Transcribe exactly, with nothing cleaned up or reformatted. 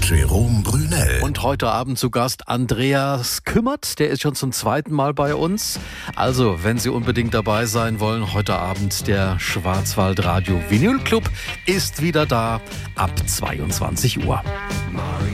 Jerome Brunel. Und heute Abend zu Gast Andreas Kümmert, der ist schon zum zweiten Mal bei uns. Also, wenn Sie unbedingt dabei sein wollen, heute Abend der Schwarzwaldradio Vinyl Club ist wieder da ab zweiundzwanzig Uhr.